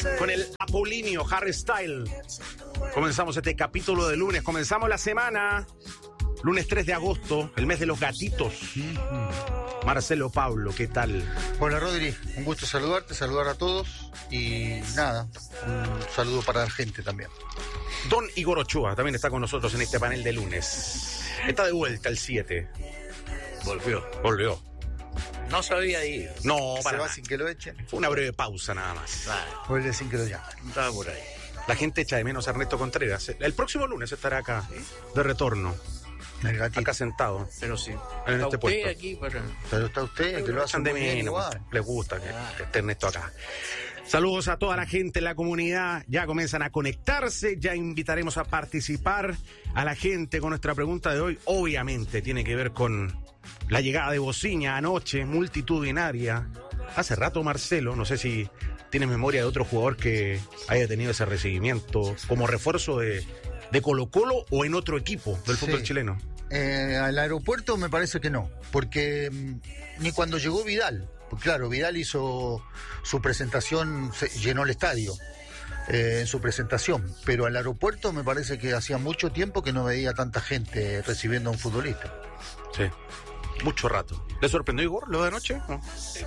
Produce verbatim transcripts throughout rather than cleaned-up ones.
con el Apolinio Harry Style. Comenzamos este capítulo de lunes, comenzamos la semana, lunes tres de agosto, el mes de los gatitos. Marcelo Pablo, ¿qué tal? Hola Rodri, un gusto saludarte, saludar a todos y nada, un saludo para la gente también. Don Igor Ochoa también está con nosotros en este panel de lunes. Está de vuelta el siete. Volvió. Volvió. No sabía ir. No, Se para va nada. sin que lo echen. Fue una breve pausa nada más. Ah, Vuelve sin que lo llamen. estaba por ahí. La gente echa de menos a Ernesto Contreras. El próximo lunes estará acá, de retorno, El gatito. acá sentado. Pero sí. En Está este usted puesto. aquí para... Pero está usted, que lo hace Echan de muy bien menos, igual. les gusta que, Ah. que esté Ernesto acá. Saludos a toda la gente en la comunidad, ya comienzan a conectarse, ya invitaremos a participar a la gente con nuestra pregunta de hoy. Obviamente tiene que ver con la llegada de Bociña anoche, multitudinaria. Hace rato, Marcelo, no sé si tienes memoria de otro jugador que haya tenido ese recibimiento como refuerzo de, de Colo-Colo o en otro equipo del fútbol Sí. chileno. Eh, al aeropuerto me parece que no, porque mm, ni cuando llegó Vidal, pues claro, Vidal hizo su presentación, se llenó el estadio eh, en su presentación, pero al aeropuerto me parece que hacía mucho tiempo que no veía tanta gente recibiendo a un futbolista. Sí, mucho rato. ¿Le sorprendió, Igor, lo de anoche? ¿No?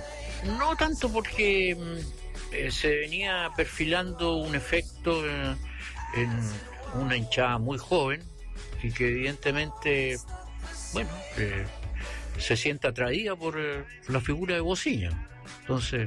No tanto porque mm, eh, se venía perfilando un efecto eh, en una hinchada muy joven y que evidentemente, bueno, eh, se siente atraída por eh, la figura de Bociña. Entonces,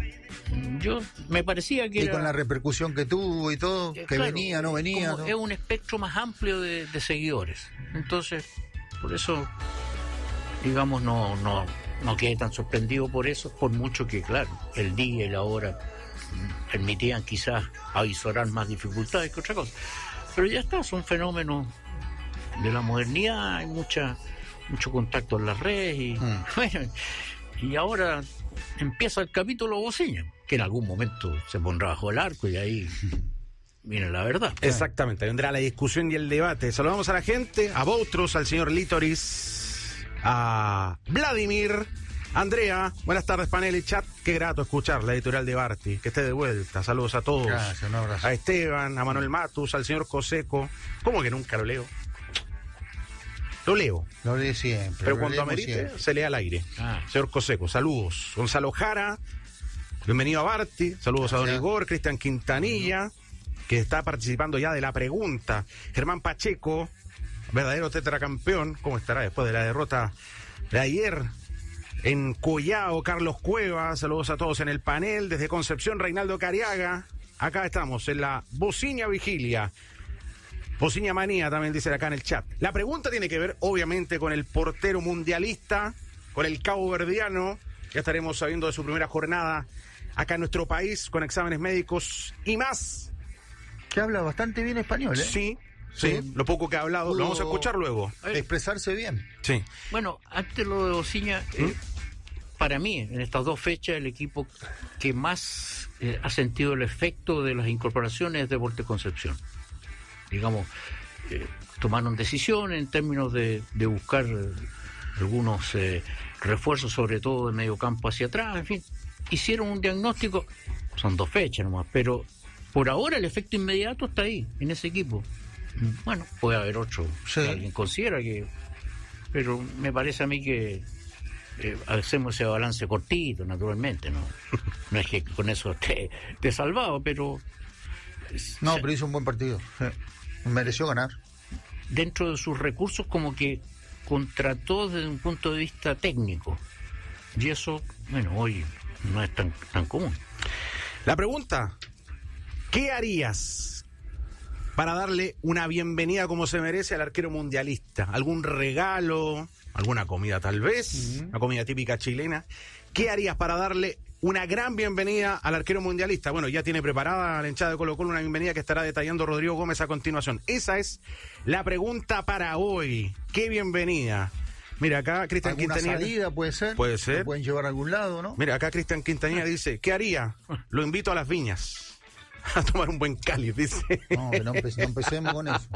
mm, yo me parecía que Y era, con la repercusión que tuvo y todo, eh, que claro, venía, no venía. como ¿no? es un espectro más amplio de, de seguidores. Entonces, por eso, digamos, no, no, no quedé tan sorprendido por eso, por mucho que, claro, el día y la hora mm, permitían quizás avisorar más dificultades que otra cosa. Pero ya está, son fenómenos de la modernidad, hay mucha, mucho contacto en las redes y, Mm. bueno, y ahora empieza el capítulo Bociña, que en algún momento se pondrá bajo el arco y ahí viene la verdad. Exactamente, vendrá la discusión y el debate. Saludamos a la gente, a Boutros, al señor Litoris, a Vladimir, Andrea. Buenas tardes, panel y chat. Qué grato escuchar la editorial de Barty, que esté de vuelta. Saludos a todos. Gracias, un abrazo. A Esteban, a Manuel Matus, al señor Coseco. ¿Cómo que nunca lo leo? Lo leo, Lo leí siempre. pero lo cuando leemos amerite siempre. se lee al aire. Ah. Señor Coseco, saludos. Gonzalo Jara, bienvenido a Barty. Saludos a Don Gracias. Igor, Cristian Quintanilla, que está participando ya de la pregunta. Germán Pacheco, verdadero tetracampeón. ¿Cómo estará después de la derrota de ayer en Collao? Carlos Cueva, saludos a todos en el panel. Desde Concepción, Reinaldo Cariaga. Acá estamos en la Bociña Vigilia. Bociña Manía también dice acá en el chat. La pregunta tiene que ver, obviamente, con el portero mundialista, con el cabo verdiano. Ya estaremos sabiendo de su primera jornada acá en nuestro país, con exámenes médicos y más. Que habla bastante bien español, ¿eh? Sí, sí, Sí. lo poco que ha hablado. Lo vamos a escuchar luego. De expresarse bien. Sí. Bueno, antes lo de Bociña, eh, para mí, en estas dos fechas, el equipo que más eh, ha sentido el efecto de las incorporaciones es Deportes Concepción. Digamos, eh, tomaron decisiones en términos de, de buscar eh, algunos eh, refuerzos, sobre todo de medio campo hacia atrás, en fin, hicieron un diagnóstico, son dos fechas nomás, pero por ahora el efecto inmediato está ahí, en ese equipo. Bueno, puede haber otro, Sí. si alguien considera que... Pero me parece a mí que eh, hacemos ese balance cortito, naturalmente, ¿no? No es que con eso esté, esté salvado, pero... No, se- pero hizo un buen partido. Sí. Mereció ganar. dentro de sus recursos como que contrató desde un punto de vista técnico. Y eso, bueno, hoy no es tan, tan común. La pregunta, ¿qué harías para darle una bienvenida como se merece al arquero mundialista? ¿Algún regalo? ¿Alguna comida tal vez? Uh-huh. Una comida típica chilena. ¿Qué harías para darle una gran bienvenida al arquero mundialista? Bueno, ya tiene preparada la hinchada de Colo-Colo una bienvenida que estará detallando Rodrigo Gómez a continuación. Esa es la pregunta para hoy. ¿Qué bienvenida? Mira, acá Cristian ¿Alguna Quintanilla... salida puede ser? Puede ser. Lo pueden llevar a algún lado, ¿no? Mira, acá Cristian Quintanilla dice, ¿qué haría? Lo invito a las viñas a tomar un buen cáliz, dice. No, que no, empe- no empecemos con eso.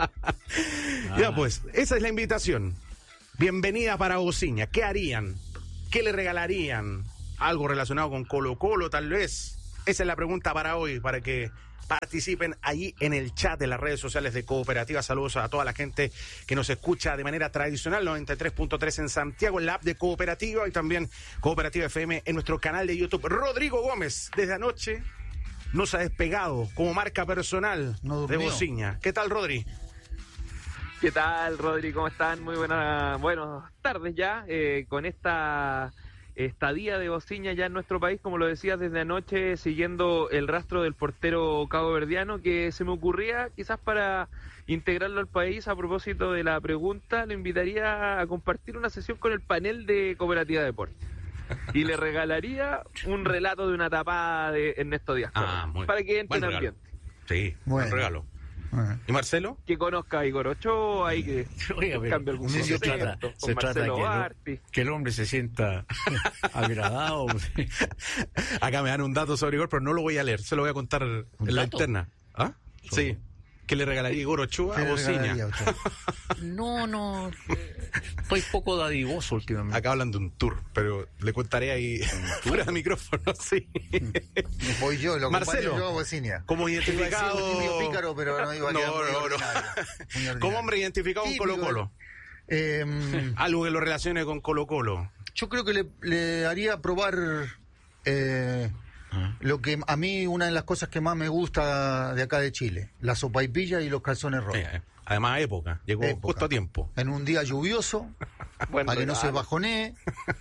Ya pues, esa es la invitación. Bienvenida para Bociña. ¿Qué harían? ¿Qué le regalarían? Algo relacionado con Colo Colo, tal vez. Esa es la pregunta para hoy, para que participen allí en el chat de las redes sociales de Cooperativa. Saludos a toda la gente que nos escucha de manera tradicional, noventa y tres punto tres en Santiago, en la app de Cooperativa, y también Cooperativa F M en nuestro canal de YouTube. Rodrigo Gómez, desde anoche nos ha despegado como marca personal no de Bociña. ¿Qué tal, Rodri? ¿Qué tal, Rodri? ¿Cómo están? Muy buenas, buenas tardes ya, eh, con esta estadía de Bociña ya en nuestro país, como lo decías desde anoche, siguiendo el rastro del portero caboverdiano, que se me ocurría quizás para integrarlo al país. A propósito de la pregunta, lo invitaría a compartir una sesión con el panel de Cooperativa Deportes y le regalaría un relato de una tapada de Ernesto Díaz Ah, muy para que entre en buen ambiente. Sí, Bueno. buen regalo. Bueno. ¿Y Marcelo? Que conozca a Igor Ochoa, ahí que Oiga, pero cambie algún se concepto, trata, con se trata Marcelo que, el, Barti. que el hombre se sienta agradado. Acá me dan un dato sobre Igor, pero no lo voy a leer, se lo voy a contar en la dato? interna. ¿Ah? Sí. ¿Qué le regalaría Igor Ochoa ¿Qué a le Bociña? regalaría, Ochoa? No, no. Estoy poco dadivoso últimamente. Acá hablan de un tour, pero le contaré ahí fuera de micrófono, sí. Voy yo, lo Marcelo, acompaño yo a Bociña. como identificado... Iba a decir un niño pícaro, pero no iba a No, quedar muy no, no. ordinario, muy ordinario. Como hombre identificado con Típico. Colo Colo. Eh, Algo que lo relacione con Colo Colo. yo creo que le, le haría probar eh, Ah. lo que a mí, una de las cosas que más me gusta de acá de Chile, la sopaipilla y los calzones rotos. Eh, además, época. Llegó Época. justo a tiempo. En un día lluvioso, Buen para que no se regalo. bajonee,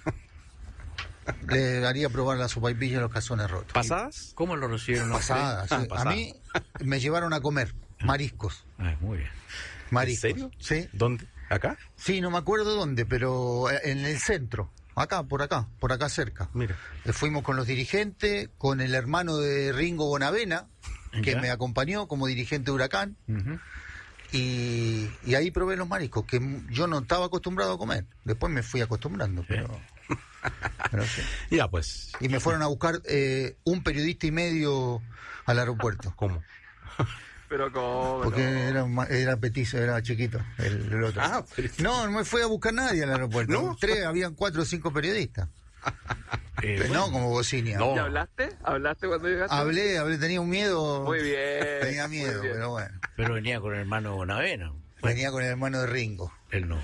le haría probar la sopaipilla y los calzones rotos. ¿Pasadas? ¿Cómo lo recibieron los Pasadas, Ah, sí. pasada. A mí me llevaron a comer mariscos. Ah, muy bien. Mariscos. ¿En serio? Sí. ¿Dónde? ¿Acá? Sí, no me acuerdo dónde, pero en el centro. Acá, por acá, por acá cerca. Mira. Eh, Fuimos con los dirigentes, con el hermano de Ringo Bonavena, que Ya. me acompañó como dirigente de Huracán, Ujú. y, y ahí probé los mariscos, que m- yo no estaba acostumbrado a comer. Después me fui acostumbrando, pero... pero sí. Ya, pues. Y me fueron a buscar eh, un periodista y medio al aeropuerto, ¿Cómo? Pero como porque era, ma- era petizo, era chiquito el, el otro. Ah, pero- No, no me fue a buscar nadie al aeropuerto. ¿No? Tres, habían cuatro o cinco periodistas. Eh, Pero bueno, no como Bociña. No. ¿Y hablaste? ¿Hablaste cuando llegaste? Hablé, hablé, tenía un miedo. Muy bien. Tenía muy miedo, bien. pero bueno. pero venía con el hermano Bonavena. Venía con el hermano de Ringo. Él no.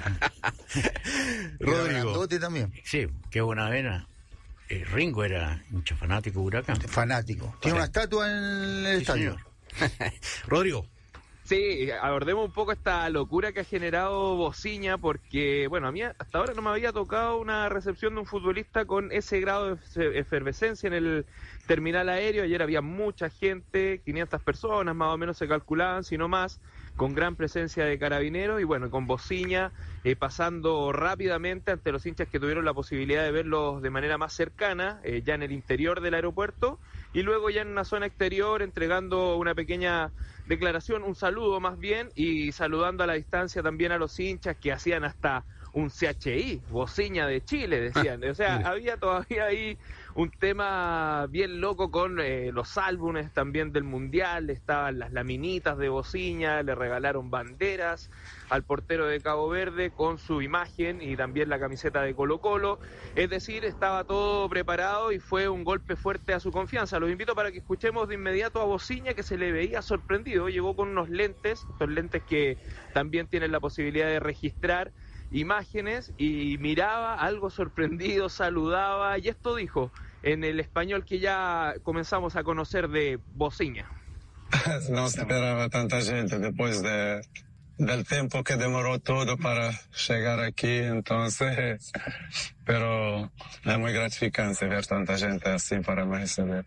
Era Rodrigo. grandote también. Sí, qué Bonavena. Eh, Ringo era mucho fanático de Huracán. Fanático. Tiene Sí. una estatua en el Sí, estadio. señor. Rodrigo. Sí, abordemos un poco esta locura que ha generado Bociña, porque, bueno, a mí hasta ahora no me había tocado una recepción de un futbolista con ese grado de efe- efervescencia en el terminal aéreo. Ayer había mucha gente, quinientas personas más o menos se calculaban, si no más, con gran presencia de carabineros, y bueno, con Bociña eh, pasando rápidamente ante los hinchas que tuvieron la posibilidad de verlos de manera más cercana, eh, ya en el interior del aeropuerto, y luego ya en una zona exterior entregando una pequeña declaración, un saludo más bien, y saludando a la distancia también a los hinchas que hacían hasta un C H I, Bociña de Chile, decían. O sea, Mira. había todavía ahí un tema bien loco con eh, los álbumes también del Mundial, estaban las laminitas de Bociña, le regalaron banderas al portero de Cabo Verde con su imagen y también la camiseta de Colo Colo. Es decir, estaba todo preparado y fue un golpe fuerte a su confianza. Los invito para que escuchemos de inmediato a Bociña, que se le veía sorprendido. Llegó con unos lentes, estos lentes que también tienen la posibilidad de registrar imágenes, y miraba algo sorprendido, saludaba, y esto dijo en el español que ya comenzamos a conocer de Bociña. No se esperaba tanta gente después de, del tiempo que demoró todo para llegar aquí, entonces, pero es muy gratificante ver tanta gente así para me recibir.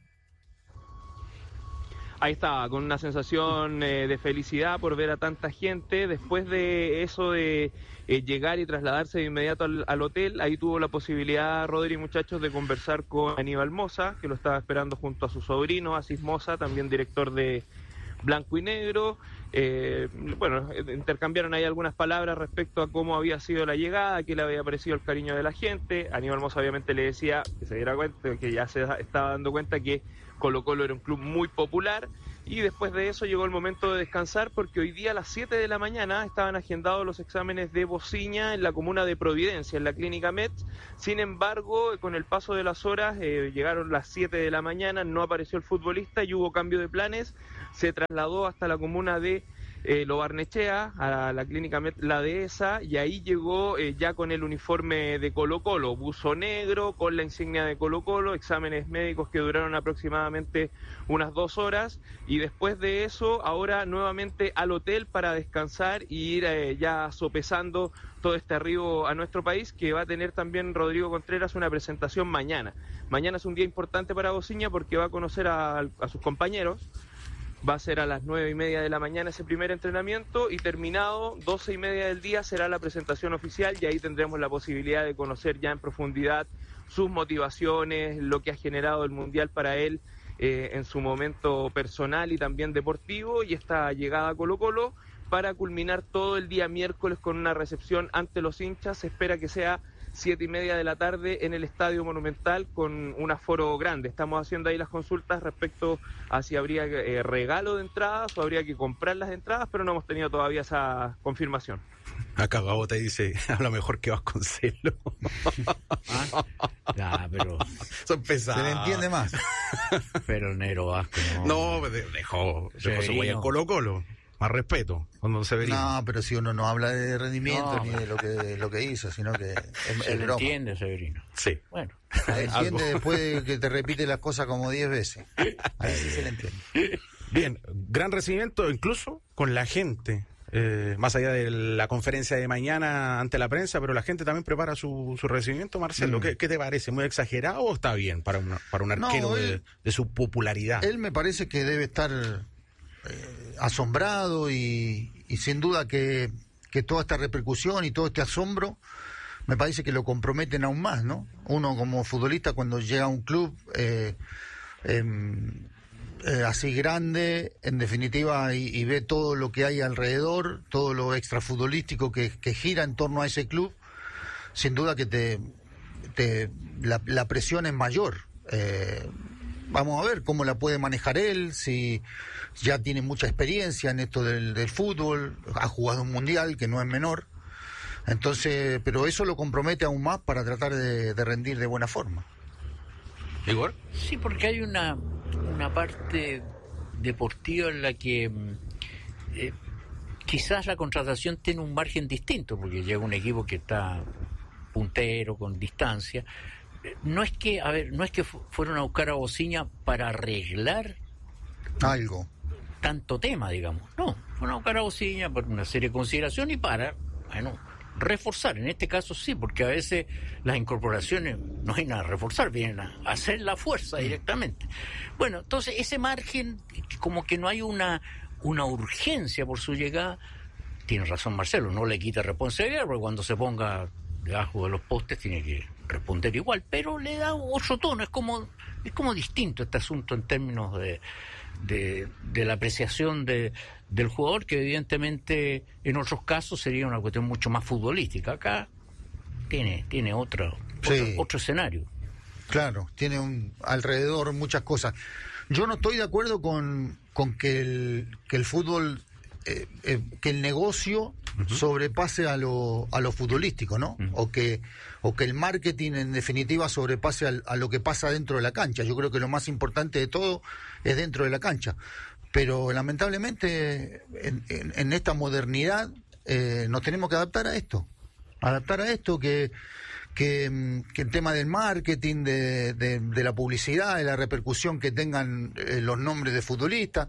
Ahí estaba, con una sensación eh, de felicidad por ver a tanta gente. Después de eso de eh, llegar y trasladarse de inmediato al, al hotel, ahí tuvo la posibilidad, Rodri, muchachos, de conversar con Aníbal Mosa, que lo estaba esperando junto a su sobrino, Asís Mosa, también director de Blanco y Negro. Eh, bueno, intercambiaron ahí algunas palabras respecto a cómo había sido la llegada, qué le había parecido el cariño de la gente. Aníbal Mosa obviamente le decía que se diera cuenta, que ya se estaba dando cuenta que Colo Colo era un club muy popular, y después de eso llegó el momento de descansar porque hoy día a las siete de la mañana estaban agendados los exámenes de Bociña en la comuna de Providencia, en la clínica Met. Sin embargo, con el paso de las horas, eh, llegaron las siete de la mañana, no apareció el futbolista y hubo cambio de planes, se trasladó hasta la comuna de Eh, Lo Barnechea, a la clínica Met, la dehesa, y ahí llegó eh, ya con el uniforme de Colo Colo, buzo negro, con la insignia de Colo Colo, exámenes médicos que duraron aproximadamente unas dos horas, y después de eso, ahora nuevamente al hotel para descansar y ir eh, ya sopesando todo este arribo a nuestro país, que va a tener también Rodrigo Contreras una presentación mañana. Mañana es un día importante para Bociña porque va a conocer a, a sus compañeros. Va a ser a las nueve y media de la mañana ese primer entrenamiento y terminado, doce y media del día, será la presentación oficial y ahí tendremos la posibilidad de conocer ya en profundidad sus motivaciones, lo que ha generado el Mundial para él eh, en su momento personal y también deportivo, y esta llegada a Colo Colo para culminar todo el día miércoles con una recepción ante los hinchas. Se espera que sea siete y media de la tarde en el Estadio Monumental con un aforo grande. Estamos haciendo ahí las consultas respecto a si habría eh, regalo de entradas o habría que comprar las entradas, pero no hemos tenido todavía esa confirmación. Acá Gabo te dice, a lo mejor que vas con celo. ¿Ah? Ya, pero... Son pesados. Se le entiende más. Pero Nero Vasco no... No, dejó, dejó su Severino. huella en Colo Colo. Más respeto, cuando se vería. No, pero si uno no habla de rendimiento No, ni de lo que lo que hizo, sino que es, Se es le broma. entiende, Severino. Sí. Bueno, Se entiende después de que te repite las cosas como diez veces. Ahí sí se le entiende. Bien, gran recibimiento incluso con la gente, eh, más allá de la conferencia de mañana ante la prensa, pero la gente también prepara su, su recibimiento. Marcelo, Mm. ¿qué, qué te parece? ¿Muy exagerado o está bien para, una, para un No, arquero de, él- de su popularidad? Él me parece que debe estar eh, asombrado y, y sin duda que, que toda esta repercusión y todo este asombro me parece que lo comprometen aún más, ¿no? Uno como futbolista cuando llega a un club eh, em, eh, así grande, en definitiva, y, y ve todo lo que hay alrededor, todo lo extrafutbolístico que, que gira en torno a ese club, sin duda que te, te la, la presión es mayor. Eh, vamos a ver cómo la puede manejar él, si ya tiene mucha experiencia en esto del, del fútbol, ha jugado un mundial que no es menor, entonces, pero eso lo compromete aún más para tratar de, de rendir de buena forma. ¿Igor? sí, porque hay una, una parte deportiva en la que mm, eh, quizás la contratación tiene un margen distinto, porque llega un equipo que está puntero, con distancia. Eh, No es que, a ver, no es que fu- fueron a buscar a Bociña para arreglar Algo. tanto tema, digamos. No, fueron a buscar a Bociña por una serie de consideraciones y para, bueno, reforzar. En este caso sí, porque a veces las incorporaciones no hay nada a reforzar, vienen a hacer la fuerza directamente. Bueno, entonces ese margen, como que no hay una, una urgencia por su llegada. Tiene razón Marcelo, no le quita responsabilidad, porque cuando se ponga debajo de los postes tiene que responder igual, pero le da otro tono, es como, es como distinto este asunto en términos de, de, de la apreciación de, del jugador, que evidentemente en otros casos sería una cuestión mucho más futbolística. Acá tiene, tiene otro, Sí. otro, otro escenario. Claro, tiene un, alrededor muchas cosas. Yo no estoy de acuerdo con, con que, el, que el fútbol, eh, eh, que el negocio sobrepase a lo, a lo futbolístico, ¿no? Uh-huh. O que, o que el marketing en definitiva sobrepase al- a, lo que pasa dentro de la cancha. Yo creo que lo más importante de todo es dentro de la cancha. Pero lamentablemente en, en- en esta modernidad eh, nos tenemos que adaptar a esto. Adaptar a esto que... Que, mm, que el tema del marketing, de, de, de la publicidad, de la repercusión que tengan eh, los nombres de futbolistas.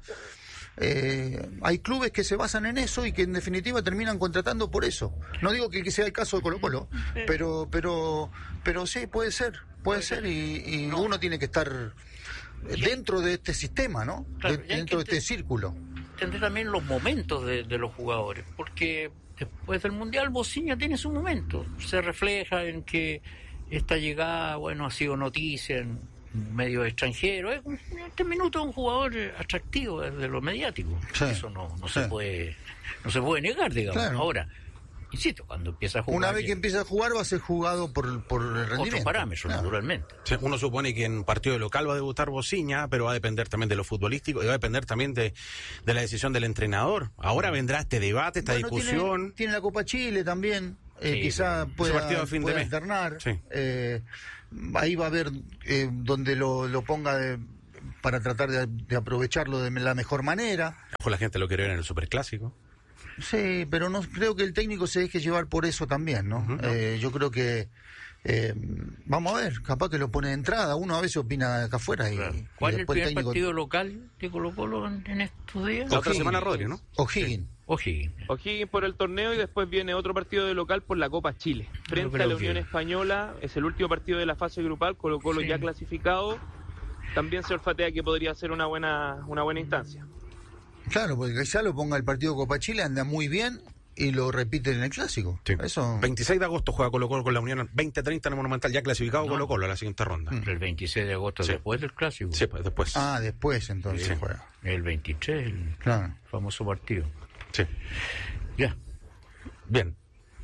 Eh, hay clubes que se basan en eso y que en definitiva terminan contratando por eso. No digo que sea el caso de Colo Colo, pero pero pero sí, puede ser, puede ser y, y uno tiene que estar dentro de este sistema, ¿no? Claro, De- y hay dentro de que este círculo. Entender también los momentos de, de los jugadores, porque después del Mundial Bociña tiene su momento, se refleja en que esta llegada, bueno, ha sido noticia en medios extranjeros, es un- en este minuto es un jugador eh, atractivo desde lo mediático, Sí, eso no, no sí. se puede no se puede negar, digamos. Claro. Ahora, insisto, cuando empieza a jugar... Una vez que empieza a jugar va a ser jugado por, por el rendimiento. Otros parámetros, claro. naturalmente. Sí, uno supone que en partido local va a debutar Bociña, pero va a depender también de lo futbolístico y va a depender también de, de la decisión del entrenador. Ahora vendrá este debate, esta Bueno, discusión. Tiene, tiene la Copa Chile también, eh, Sí, quizá ese pueda, partido a fin de pueda mes. alternar. Sí. Eh, ahí va a haber eh, donde lo, lo ponga de, para tratar de, de aprovecharlo de la mejor manera. A lo mejor la gente lo quiere ver en el Superclásico. Sí, pero no creo que el técnico se deje llevar por eso también, ¿no? Uh-huh. Eh, yo creo que eh, vamos a ver, capaz que lo pone de entrada. Uno a veces opina acá afuera y, Claro. y ¿Cuál es el después primer técnico... partido local de Colo-Colo en, en estos días? La otra O'Higgins. semana Rodri, ¿no? O'Higgins. O'Higgins. O'Higgins por el torneo y después viene otro partido de local por la Copa Chile. Frente creo a la Unión que- Española, es el último partido de la fase grupal, Colo-Colo Sí. ya clasificado. También se olfatea que podría ser una buena, una buena instancia. Claro, porque quizá lo ponga el partido Copa Chile, anda muy bien y lo repite en el Clásico. Sí. Eso... veintiséis de agosto juega Colo-Colo con la Unión, veinte treinta en el Monumental, ya clasificado No. Colo-Colo a la siguiente ronda. El veintiséis de agosto, Sí. después del Clásico. Sí, pues después. Ah, después entonces Sí. juega. El veintitrés, el Claro. famoso partido. Sí. Ya. Bien.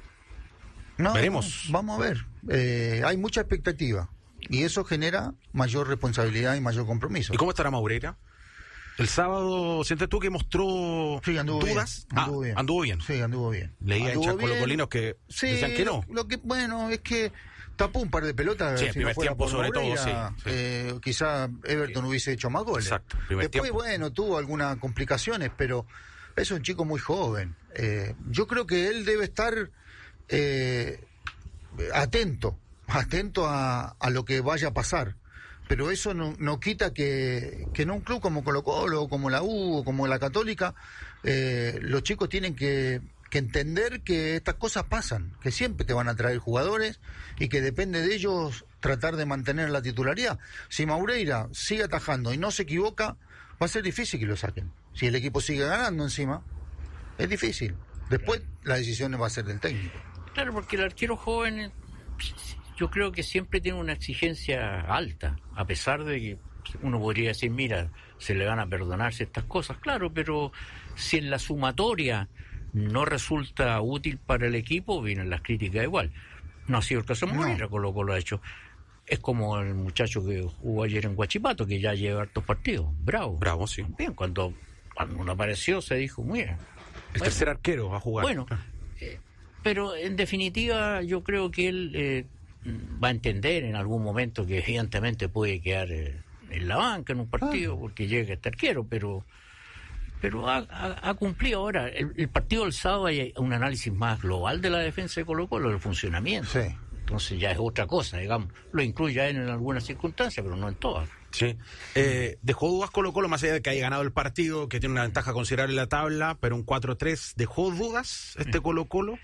No, Veremos. no, vamos a ver. Eh, hay mucha expectativa y eso genera mayor responsabilidad y mayor compromiso. ¿Y cómo estará Maureira? El sábado, ¿sientes tú que mostró Sí, anduvo dudas? bien. Anduvo Ah, bien. anduvo bien. Sí, anduvo bien. Leía Anduvo hinchas bien. colocolinos que Sí, decían que no. Lo que, bueno, es que tapó un par de pelotas. Sí, si el primer no fuera tiempo por sobre todo, Moreira, sí, sí. eh, quizá Everton hubiese hecho más goles. Exacto, primer Después, tiempo. bueno, tuvo algunas complicaciones, pero es un chico muy joven. Eh, yo creo que él debe estar eh, atento, atento a, a lo que vaya a pasar. Pero eso no, no quita que, que en un club como Colo-Colo, como la U, o como la Católica, eh, los chicos tienen que, que entender que estas cosas pasan, que siempre te van a traer jugadores y que depende de ellos tratar de mantener la titularidad. Si Maureira sigue atajando y no se equivoca, va a ser difícil que lo saquen. Si el equipo sigue ganando encima, es difícil. Después la decisión va a ser del técnico. Claro, porque el arquero joven, eh, yo creo que siempre tiene una exigencia alta, a pesar de que uno podría decir, mira, se le van a perdonar ciertas cosas, claro, pero si en la sumatoria no resulta útil para el equipo, vienen las críticas igual. No ha sido el caso de Moreira, Colo-Colo lo ha hecho. Es como el muchacho que jugó ayer en Huachipato, que ya lleva hartos partidos. Bravo. Bravo, sí. Bien, cuando, cuando uno apareció se dijo, mira. El bueno, tercer arquero va a jugar. Bueno, eh, pero en definitiva yo creo que él eh, va a entender en algún momento que evidentemente puede quedar eh, en la banca en un partido porque llega este arquero, pero pero ha, ha, ha cumplido ahora. El, el partido del sábado hay un análisis más global de la defensa de Colo-Colo, del funcionamiento. Sí. Entonces ya es otra cosa, digamos. Lo incluye a él en algunas circunstancias, pero no en todas. Sí. Eh, dejó dudas Colo-Colo, más allá de que haya ganado el partido, que tiene una ventaja considerable en la tabla, pero un cuatro tres. ¿Dejó dudas este Colo-Colo?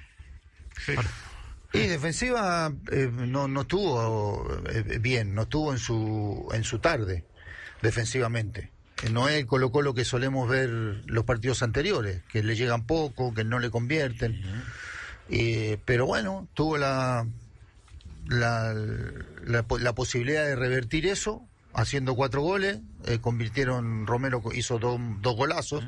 Y defensiva eh, no no estuvo eh, bien, no estuvo en su en su tarde defensivamente. Eh, No es el Colo-Colo que solemos ver los partidos anteriores, que le llegan poco, que no le convierten. Eh, pero bueno, tuvo la la, la la posibilidad de revertir eso haciendo cuatro goles. Eh, convirtieron, Romero hizo do, dos golazos.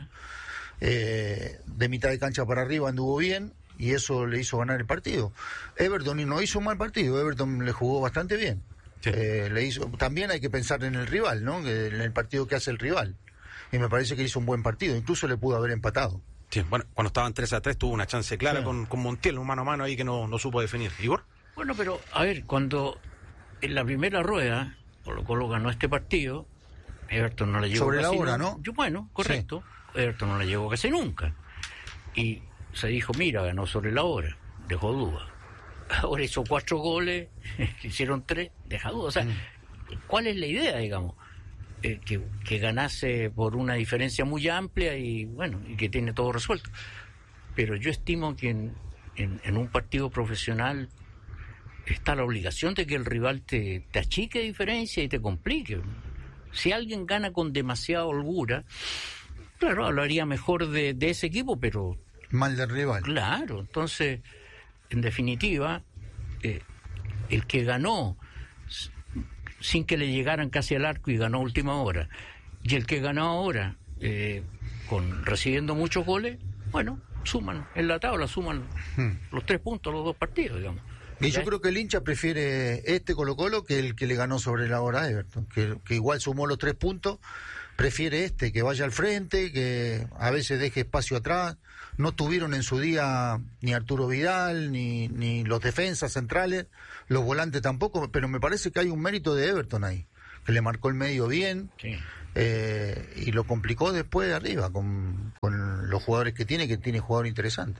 Eh, de mitad de cancha para arriba anduvo bien y eso le hizo ganar el partido. Everton no hizo un mal partido, Everton le jugó bastante bien. Sí. Eh, le hizo, también hay que pensar en el rival, ¿no? Que en el partido que hace el rival. Y me parece que hizo un buen partido, incluso le pudo haber empatado. Sí, bueno, cuando estaban tres a tres tuvo una chance clara Sí. con, con Montiel, un mano a mano ahí que no, no supo definir. ¿Igor? Bueno, pero a ver, cuando en la primera rueda Colo-Colo ganó este partido, Everton no le llegó Sobre la casi hora, nu- ¿no? Yo, bueno, correcto. Everton no le llegó casi nunca. Y se dijo, mira, ganó sobre la hora, dejó duda. Ahora hizo cuatro goles, hicieron tres, deja duda. O sea, ¿cuál es la idea, digamos? Eh, que, que ganase por una diferencia muy amplia y bueno, y que tiene todo resuelto. Pero yo estimo que en, en, en un partido profesional está la obligación de que el rival te, te achique diferencia y te complique. Si alguien gana con demasiada holgura, claro, hablaría mejor de, de ese equipo, pero Mal del rival. claro, entonces, en definitiva, eh, el que ganó s- sin que le llegaran casi al arco y ganó a última hora, y el que ganó ahora, eh, con recibiendo muchos goles, bueno, suman en la tabla, suman Hmm. los tres puntos los dos partidos, digamos. Y yo ¿Ya? creo que el hincha prefiere este Colo-Colo que el que le ganó sobre la hora a Everton, que, que igual sumó los tres puntos, prefiere este, que vaya al frente, que a veces deje espacio atrás. No tuvieron en su día ni Arturo Vidal, ni, ni los defensas centrales, los volantes tampoco, pero me parece que hay un mérito de Everton ahí, que le marcó el medio bien, Sí. eh, y lo complicó después de arriba, con, con los jugadores que tiene, que tiene jugadores interesantes.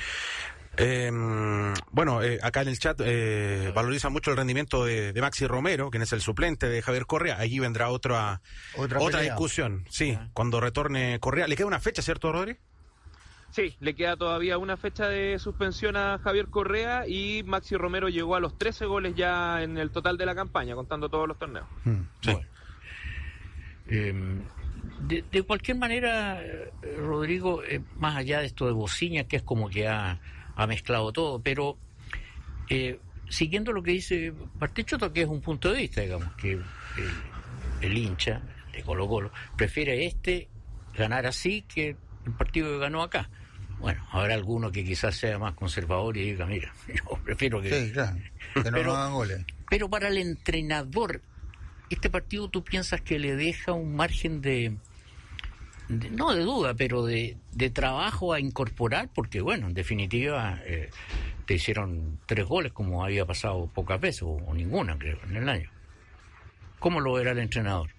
Eh, bueno, eh, acá en el chat eh, valoriza mucho el rendimiento de, de Maxi Romero, quien es el suplente de Javier Correa. Allí vendrá otra Otra otra pelea. discusión. Sí, Ah. cuando retorne Correa. ¿Le queda una fecha, cierto, Rodri? Sí, le queda todavía una fecha de suspensión a Javier Correa y Maxi Romero llegó a los trece goles ya en el total de la campaña, contando todos los torneos. Mm. Sí. Bueno. Eh, de, de cualquier manera, eh, Rodrigo, eh, más allá de esto de Bociña, que es como que ha, ha mezclado todo, pero eh, siguiendo lo que dice Bartichotto, que es un punto de vista, digamos, que el, el hincha de Colo Colo prefiere este ganar así que el partido que ganó acá. Bueno, habrá alguno que quizás sea más conservador y diga, mira, yo prefiero que... Sí, claro, que no Pero- nos hagan goles. Pero para el entrenador, ¿este partido tú piensas que le deja un margen de, de- no de duda, pero de, de trabajo a incorporar? Porque, bueno, en definitiva, eh, te hicieron tres goles como había pasado pocas veces, o, o ninguna, creo, en el año. ¿Cómo lo verá el entrenador?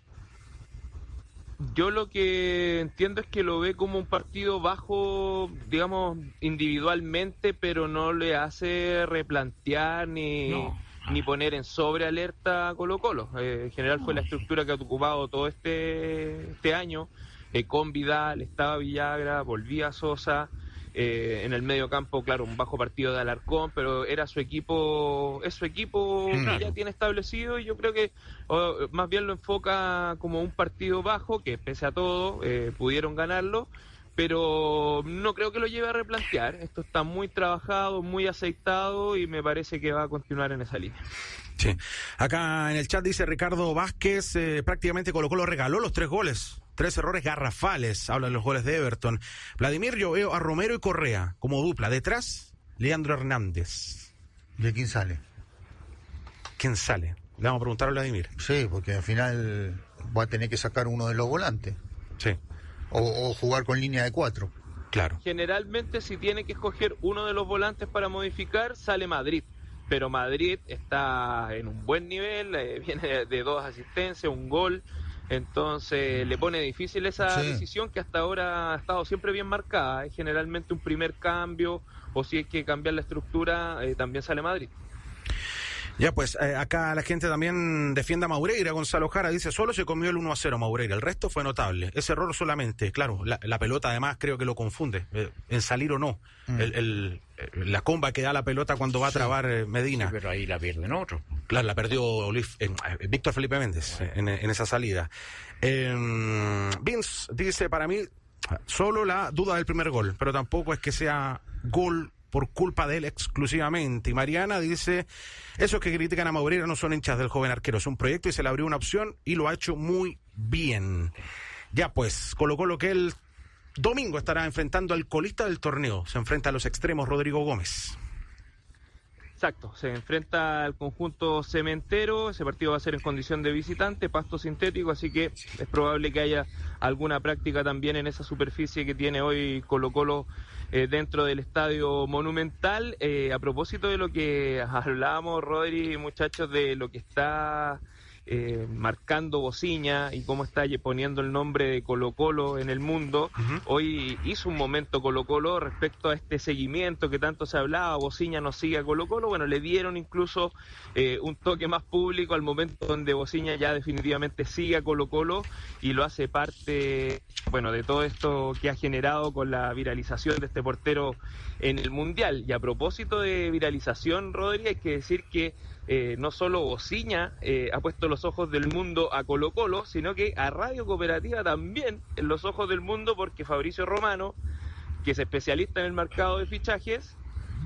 Yo lo que entiendo es que lo ve como un partido bajo, digamos, individualmente, pero no le hace replantear ni, No. ni poner en sobrealerta a Colo Colo. Eh, en general fue la estructura que ha ocupado todo este, este año, eh, con Vidal, estaba Villagra, volvía Sosa, eh, en el medio campo, claro, un bajo partido de Alarcón, pero era su equipo, es su equipo Claro. que ya tiene establecido, y yo creo que o, más bien lo enfoca como un partido bajo, que pese a todo eh, pudieron ganarlo, pero no creo que lo lleve a replantear. Esto está muy trabajado, muy aceitado, y me parece que va a continuar en esa línea. Sí. Acá en el chat dice Ricardo Vázquez, eh, prácticamente Colo Colo regaló los tres goles. Tres errores garrafales, hablan los goles de Everton. Vladimir, yo veo a Romero y Correa como dupla. Detrás, Leandro Hernández. ¿De quién sale? ¿Quién sale? Le vamos a preguntar a Vladimir. Sí, porque al final va a tener que sacar uno de los volantes. Sí, O, o jugar con línea de cuatro. claro. Generalmente, si tiene que escoger uno de los volantes para modificar, sale Madrid. Pero Madrid está en un buen nivel, eh, viene de, de dos asistencias, un gol. Entonces le pone difícil esa Sí. decisión, que hasta ahora ha estado siempre bien marcada. Es generalmente un primer cambio, o si hay que cambiar la estructura, eh, también sale Madrid. Ya pues, eh, acá la gente también defiende a Maureira. Gonzalo Jara dice, solo se comió el uno a cero Maureira, el resto fue notable. Ese error solamente, claro, la, la pelota además creo que lo confunde, eh, en salir o no. Mm. El, el- eh, la comba que da la pelota cuando va a Sí. trabar eh, Medina. Sí, pero ahí la pierden otros. Claro, la perdió Luis- eh, eh, Víctor Felipe Méndez eh, en, en esa salida. Eh, Vince dice, para mí, solo la duda del primer gol, pero tampoco es que sea gol por culpa de él exclusivamente. Y Mariana dice, esos que critican a Maureira no son hinchas del joven arquero, es un proyecto y se le abrió una opción y lo ha hecho muy bien. Ya pues, colocó lo que el domingo estará enfrentando al colista del torneo. Se enfrenta a los extremos Rodrigo Gómez. Exacto, se enfrenta al conjunto cementero. Ese partido va a ser en condición de visitante, pasto sintético, así que es probable que haya alguna práctica también en esa superficie que tiene hoy Colo Colo eh, dentro del Estadio Monumental. Eh, a propósito de lo que hablábamos, Rodri, muchachos, de lo que está eh, marcando Bociña y cómo está poniendo el nombre de Colo Colo en el mundo. Uh-huh. Hoy hizo un momento Colo Colo respecto a este seguimiento que tanto se hablaba, Bociña no sigue a Colo Colo. Bueno, le dieron incluso eh, un toque más público al momento donde Bociña ya definitivamente sigue a Colo Colo y lo hace parte, bueno, de todo esto que ha generado con la viralización de este portero en el Mundial. Y a propósito de viralización, Rodri, hay que decir que Eh, no solo Bociña eh, ha puesto los ojos del mundo a Colo Colo, sino que a Radio Cooperativa también en los ojos del mundo, porque Fabricio Romano, que es especialista en el mercado de fichajes,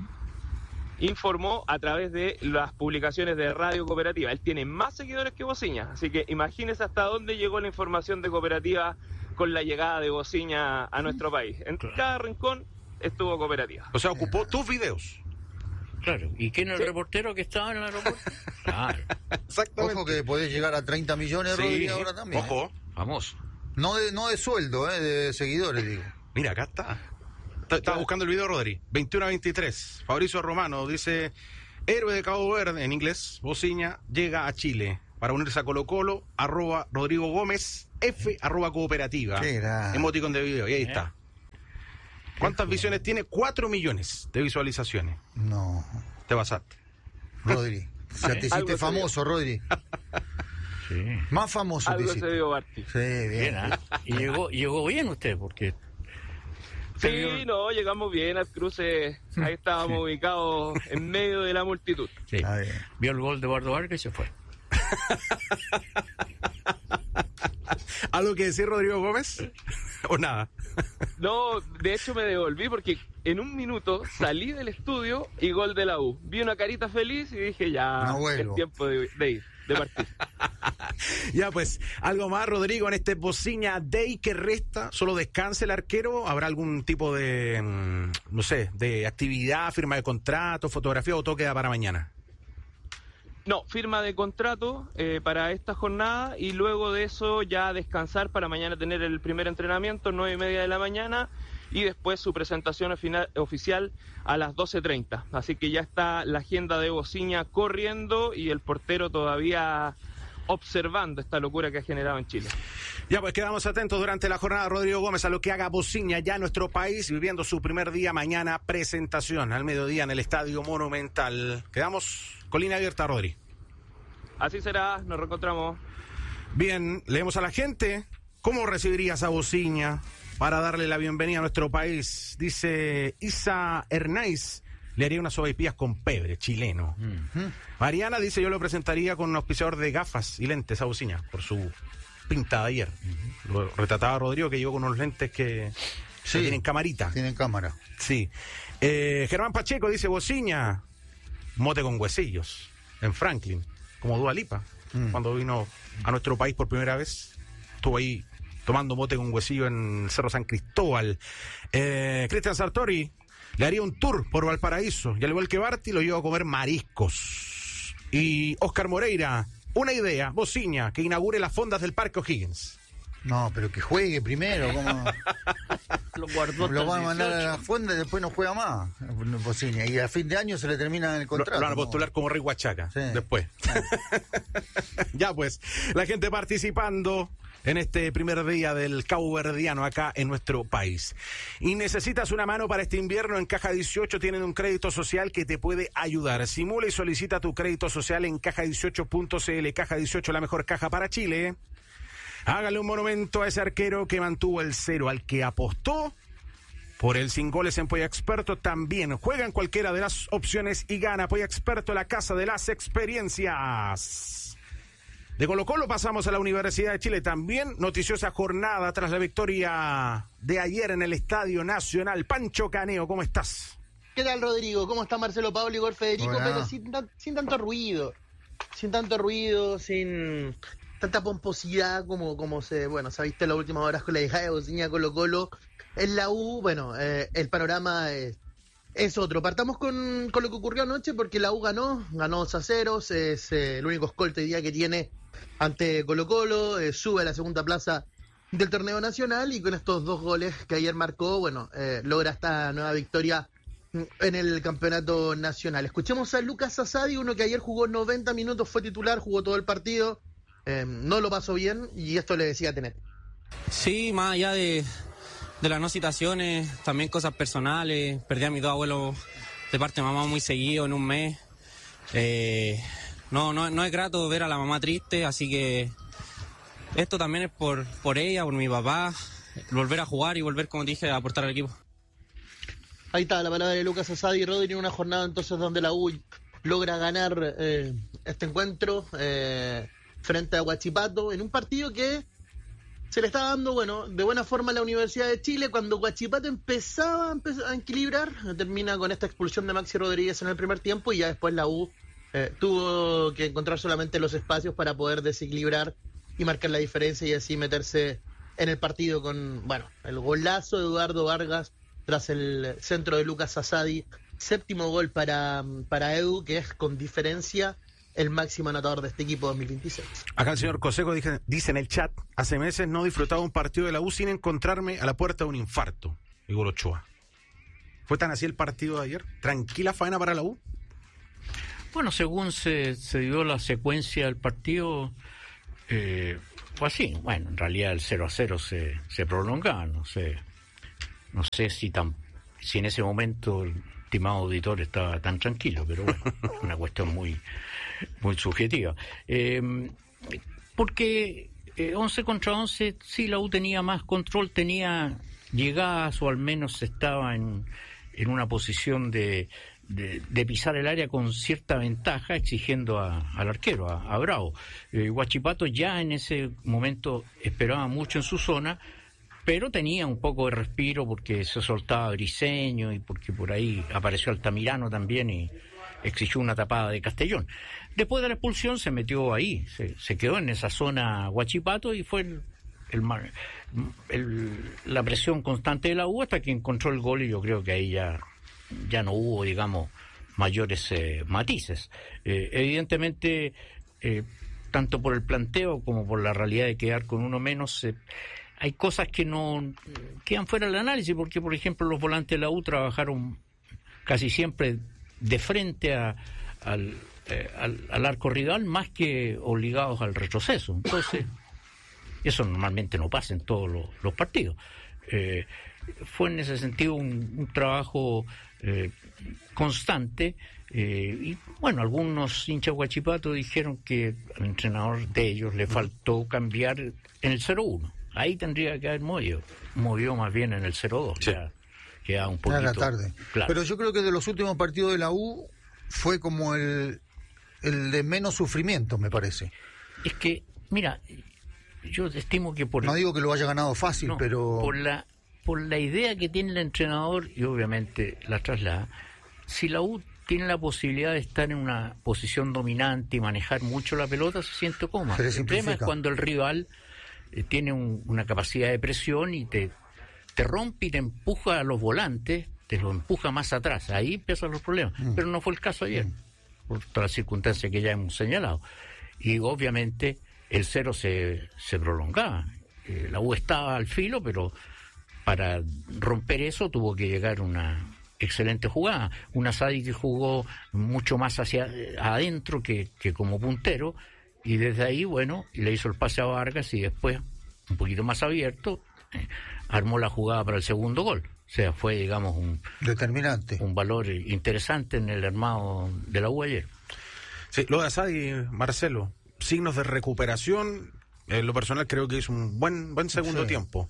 informó a través de las publicaciones de Radio Cooperativa. Él tiene más seguidores que Bociña, así que imagínese hasta dónde llegó la información de Cooperativa con la llegada de Bociña a nuestro país. En cada rincón estuvo Cooperativa. O sea, ocupó tus videos. Claro. ¿Y quién es el Sí. reportero que estaba en el aeropuerto? Claro. Exactamente. Ojo que podés llegar a treinta millones, Sí, Rodri, ahora también. ¿eh? ojo. Famoso. No de, no de sueldo, eh, de seguidores, digo. Mira, acá está. Está- Estaba buscando el video, Rodri. veintiuno a veintitrés. Fabricio Romano dice: héroe de Cabo Verde, en inglés, Bociña, llega a Chile para unirse a Colo Colo, arroba Rodrigo Gómez, F, arroba Cooperativa. Qué grande. Emoticon de video, y ahí está. ¿Cuántas visiones tiene? Cuatro millones de visualizaciones. No, Te pasaste. Rodri. Ya te Algo hiciste se famoso, Rodri. Sí. Más famoso te Algo hiciste. se vio, Barty. Sí, bien. Bien, ¿ah? Y llegó, llegó bien usted, porque... Sí, no, llegamos bien al cruce. Ahí estábamos ubicados en medio de la multitud. Sí. Está bien. Vio el gol de Eduardo Vargas y se fue. ¿Algo que decir, Rodrigo Gómez? ¿O nada? No, de hecho me devolví porque en un minuto salí del estudio y gol de la U. Vi una carita feliz y dije ya, No vuelvo. es tiempo de, de ir, de partir. Ya pues, algo más, Rodrigo, en este Bociña Day que resta, solo descanse el arquero, ¿habrá algún tipo de, mm, no sé, de actividad, firma de contrato, fotografía o todo queda para mañana? No, firma de contrato eh, para esta jornada y luego de eso ya descansar para mañana tener el primer entrenamiento, nueve y media de la mañana, y después su presentación final, oficial a las doce treinta. Así que ya está la agenda de Bociña corriendo y el portero todavía observando esta locura que ha generado en Chile. Ya pues, quedamos atentos durante la jornada, Rodrigo Gómez, a lo que haga Bociña ya en nuestro país, viviendo su primer día mañana, presentación al mediodía en el Estadio Monumental. Quedamos con línea abierta, Rodri. Así será, nos reencontramos. Bien, leemos a la gente. ¿Cómo recibirías a Bociña para darle la bienvenida a nuestro país? Dice Isa Hernáiz, le haría unas sopaipillas con pebre, chileno. Mm. Mariana dice, yo lo presentaría con un auspiciador de gafas y lentes a Bociña, por su pinta de ayer. Lo retrataba Rodrigo, que llegó con unos lentes que, Sí. que tienen camarita. Tienen cámara. Sí. Eh, Germán Pacheco dice, Bociña, mote con huesillos, en Franklin, como Dua Lipa, Mm. cuando vino a nuestro país por primera vez. Estuvo ahí tomando mote con huesillo en el Cerro San Cristóbal. Eh, Cristian Sartori le haría un tour por Valparaíso, y al igual que Barty, lo lleva a comer mariscos. Y Oscar Moreira, una idea, Bociña, que inaugure las fondas del Parque O'Higgins. No, pero que juegue primero. ¿Cómo? Lo guardó Lo hasta van a el mandar a la dieciocho. fuente y después no juega más. Bociña. Y a fin de año se le termina el Lo, contrato. lo van a ¿no? postular como Rey Huachaca Sí. después. Ya pues, la gente participando en este primer día del Cabo Verdiano acá en nuestro país. Y necesitas una mano para este invierno, en Caja dieciocho tienen un crédito social que te puede ayudar. Simula y solicita tu crédito social en caja dieciocho punto c l. Caja dieciocho, la mejor caja para Chile. Hágale un monumento a ese arquero que mantuvo el cero, al que apostó por el sin goles en Polla Experto. También juega en cualquiera de las opciones y gana. Polla Experto, la casa de las experiencias. De Colo Colo pasamos a la Universidad de Chile. También noticiosa jornada tras la victoria de ayer en el Estadio Nacional. Pancho Caneo, ¿cómo estás? ¿Qué tal, Rodrigo? ¿Cómo está Marcelo Pablo, Igor Federico? Hola. Pero sin, tan- sin tanto ruido, sin tanto ruido, sin tanta pomposidad como, como se, bueno, se ha visto en las últimas horas con la hija de Bociña Colo Colo. En la U, bueno, eh, el panorama es, es otro. Partamos con, con lo que ocurrió anoche, porque la U ganó, ganó dos a cero, es eh, el único escolta hoy día que tiene ante Colo Colo, eh, sube a la segunda plaza del torneo nacional y con estos dos goles que ayer marcó, bueno, eh, logra esta nueva victoria en el campeonato nacional. Escuchemos a Lucas Asadi, uno que ayer jugó noventa minutos, fue titular, jugó todo el partido, eh, no lo pasó bien y esto le decía a Tenet. Sí, más allá de, de las no citaciones, también cosas personales. Perdí a mis dos abuelos de parte de mamá muy seguido en un mes. Eh, no, no, no es grato ver a la mamá triste, así que esto también es por, por ella, por mi papá, volver a jugar y volver, como dije, a aportar al equipo. Ahí está la palabra de Lucas Asadi. Rodri, en una jornada entonces donde la U logra ganar eh, este encuentro eh, frente a Huachipato, en un partido que se le estaba dando, bueno, de buena forma a la Universidad de Chile. Cuando Huachipato empezaba a, empe- a equilibrar, termina con esta expulsión de Maxi Rodríguez en el primer tiempo y ya después la U eh, tuvo que encontrar solamente los espacios para poder desequilibrar y marcar la diferencia y así meterse en el partido con, bueno, el golazo de Eduardo Vargas tras el centro de Lucas Asadi. Séptimo gol para, para Edu, que es con diferencia el máximo anotador de este equipo dos mil veintiséis. Acá el señor Coseco dice, dice en el chat, hace meses no disfrutaba un partido de la U sin encontrarme a la puerta de un infarto. Igor Ochoa. ¿Fue tan así el partido de ayer? ¿Tranquila faena para la U? Bueno, según se, se dio la secuencia del partido, eh, fue así. Bueno, en realidad el cero a cero se, se prolongaba, no sé, no sé si, tan, si en ese momento el estimado auditor estaba tan tranquilo, pero bueno, una cuestión muy, muy subjetiva. Eh, porque eh, once contra once, sí, la U tenía más control, tenía llegadas o al menos estaba en, en una posición de... De, de pisar el área con cierta ventaja, exigiendo a, al arquero, a, a Bravo. Eh, Huachipato ya en ese momento esperaba mucho en su zona, pero tenía un poco de respiro porque se soltaba Briseño y porque por ahí apareció Altamirano también y exigió una tapada de Castellón. Después de la expulsión se metió ahí, se, se quedó en esa zona Huachipato y fue el, el, el, la presión constante de la U hasta que encontró el gol, y yo creo que ahí ya ya no hubo, digamos, mayores eh, matices. Eh, evidentemente, eh, tanto por el planteo como por la realidad de quedar con uno menos, eh, hay cosas que no quedan fuera del análisis, porque, por ejemplo, los volantes de la U trabajaron casi siempre de frente a, al, eh, al, al arco rival, más que obligados al retroceso. Entonces, eso normalmente no pasa en todos los, los partidos. Eh, fue en ese sentido un, un trabajo eh, constante, eh, y bueno, algunos hinchas Huachipato dijeron que al entrenador de ellos le faltó cambiar en el cero uno. Ahí tendría que haber movido, movió más bien en el cero dos. Sí. Ya queda un poquito era tarde. Claro. Pero yo creo que de los últimos partidos de la U fue como el, el de menos sufrimiento, me parece. Es que, mira, yo estimo que por... No digo que lo haya ganado fácil, no, pero... Por la, por la idea que tiene el entrenador, y obviamente la traslada, si la U tiene la posibilidad de estar en una posición dominante y manejar mucho la pelota, se siente cómoda. El problema es cuando el rival eh, tiene un, una capacidad de presión y te, te rompe y te empuja a los volantes, te lo empuja más atrás. Ahí empiezan los problemas. Mm. Pero no fue el caso ayer, mm. por todas las circunstancias que ya hemos señalado. Y obviamente el cero se, se prolongaba. Eh, la U estaba al filo, pero para romper eso tuvo que llegar una excelente jugada. Una Asadi que jugó mucho más hacia adentro que, que como puntero, y desde ahí, bueno, le hizo el pase a Vargas y después, un poquito más abierto, eh, armó la jugada para el segundo gol. O sea, fue, digamos, un determinante, un valor interesante en el armado de la U ayer. Sí, lo de Asadi, Marcelo, signos de recuperación. En lo personal creo que es un buen buen segundo sí. tiempo.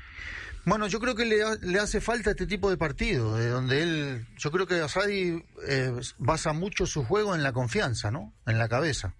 Bueno, yo creo que le, le hace falta este tipo de partido, de donde él, yo creo que Asadi eh, basa mucho su juego en la confianza, ¿no? En la cabeza.